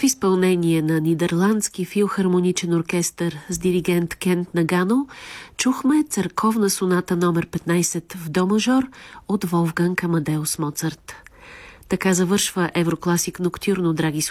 В изпълнение на Нидерландски филхармоничен оркестър с диригент Кент Нагано чухме църковна соната номер 15 в до мажор от Волфганг Амадеус Моцарт. Така завършва Еврокласик Ноктюрно, драги